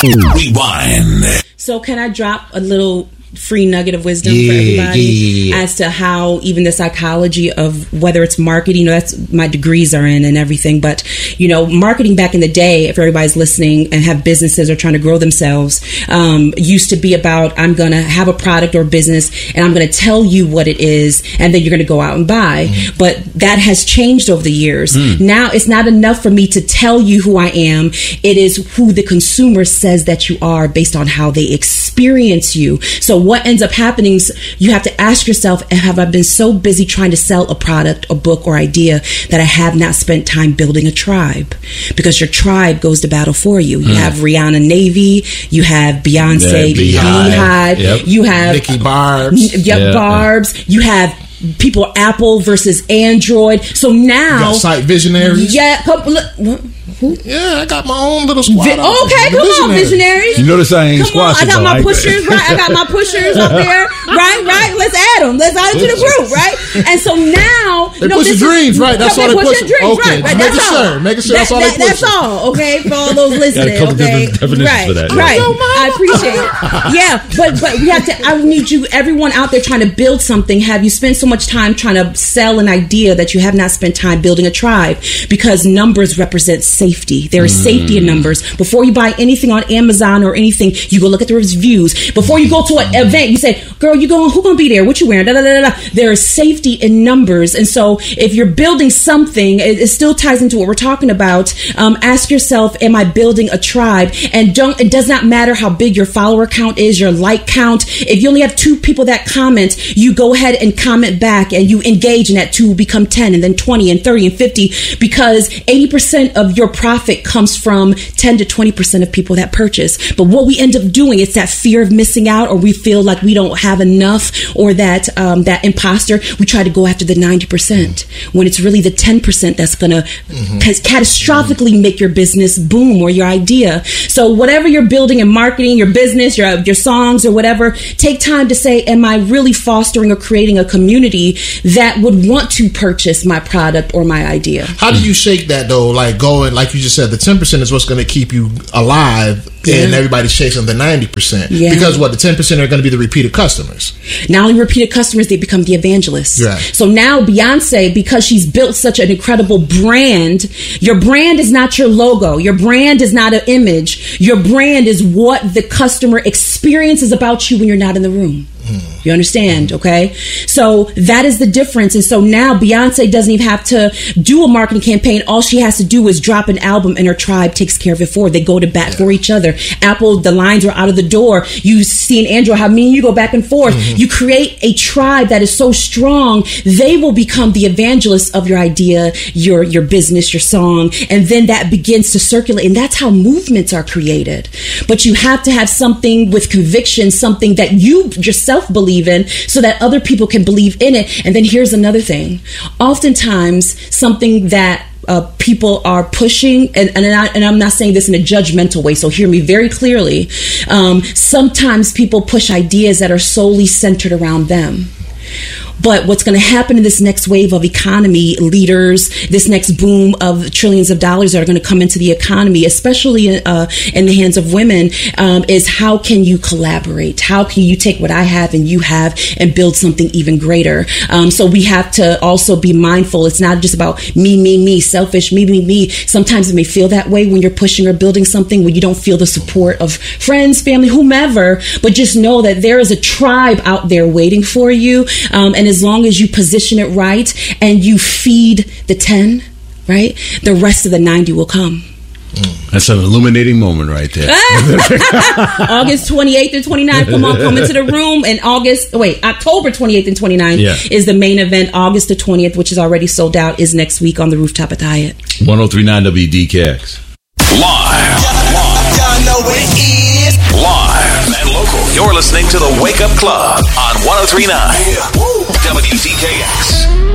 Rewind. So can I drop a little free nugget of wisdom for everybody as to how even the psychology of whether it's marketing, that's my degrees are in and everything, but marketing back in the day, if everybody's listening and have businesses or trying to grow themselves, used to be about, I'm going to have a product or business and I'm going to tell you what it is and then you're going to go out and buy. But that has changed over the years. Now it's not enough for me to tell you who I am. It is who the consumer says that you are based on how they experience you. So what ends up happening is you have to ask yourself, have I been so busy trying to sell a product, a book, or idea that I have not spent time building a tribe? Because your tribe goes to battle for you. You have Rihanna Navy, you have Beyonce Beehive, you have Nikki Barbs, Barbs, you have people Apple versus Android. So now, you got Site Visionaries. Yeah, I got my own little squad. Okay, come on, visionaries. You notice I ain't squashing. I got my pushers, right? I got my pushers up there, right? Let's add them. Let's add them to the group, right? And so now they pushing dreams, right? That's all they pushing. Okay, right. Making sure that's all they pushing. That's all, okay, for all those listening. Got a couple different definitions for that. Right. I appreciate it. Yeah, but we have to. I need you, everyone out there trying to build something. Have you spent so much time trying to sell an idea that you have not spent time building a tribe? Because numbers represent safety. There is safety in numbers. Before you buy anything on Amazon or anything, you go look at the reviews. Before you go to an event, you say, girl, who gonna be there? What you wearing? Da, da, da, da. There is safety in numbers. And so if you're building something, it still ties into what we're talking about. Ask yourself, am I building a tribe? And it does not matter how big your follower count is, your like count. If you only have 2 people that comment, you go ahead and comment back and you engage in that 2 become 10 and then 20 and 30 and 50, because 80% of your profit comes from 10 to 20% of people that purchase. But what we end up doing is that fear of missing out, or we feel like we don't have enough, or that that imposter, we try to go after the 90% when it's really the 10% that's going to catastrophically make your business boom or your idea. So whatever you're building in marketing, your business, your songs or whatever, take time to say, am I really fostering or creating a community that would want to purchase my product or my idea? How do you shake that though? Like going, like you just said, the 10% is what's going to keep you alive, and everybody's chasing the 90%. Because the 10% are going to be the repeated customers. Not only repeated customers, they become the evangelists. Right. So now Beyonce, because she's built such an incredible brand, your brand is not your logo. Your brand is not an image. Your brand is what the customer experiences about you when you're not in the room. You understand? Okay. So that is the difference. And so now Beyonce doesn't even have to do a marketing campaign. All she has to do is drop an album and her tribe takes care of it for her. They go to bat for each other. Apple, the lines are out of the door. You see an Android, how me and you go back and forth. You create a tribe that is so strong, they will become the evangelists of your idea, your business, your song. And then that begins to circulate. And that's how movements are created. But you have to have something with conviction, something that you yourself believe in, so that other people can believe in it. And then here's another thing. Oftentimes, something that people are pushing, and I'm not saying this in a judgmental way, so hear me very clearly. Sometimes people push ideas that are solely centered around them. But what's going to happen in this next wave of economy leaders, this next boom of trillions of dollars that are going to come into the economy, especially in the hands of women, is how can you collaborate? How can you take what I have and you have and build something even greater? So we have to also be mindful. It's not just about me, selfish, me. Sometimes it may feel that way when you're pushing or building something, when you don't feel the support of friends, family, whomever, but just know that there is a tribe out there waiting for you. And as long as you position it right and you feed the 10, right, the rest of the 90 will come. That's an illuminating moment right there. August 28th and 29th, come into the room. And October 28th and 29th is the main event. August the 20th, which is already sold out, is next week on the rooftop at the Hyatt. 103.9 WDKX. Live. Y'all know what it is. Live and local. You're listening to the Wake Up Club on 103.9 WDKX.